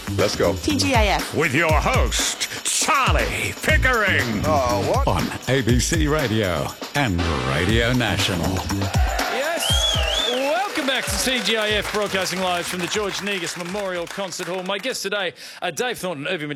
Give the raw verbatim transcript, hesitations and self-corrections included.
Let's go. T G I F. With your host, Charlie Pickering. Oh, what? On A B C Radio and Radio National. Yes, welcome back to T G I F, broadcasting live from the George Negus Memorial Concert Hall. My guests today are Dave Thornton, Irving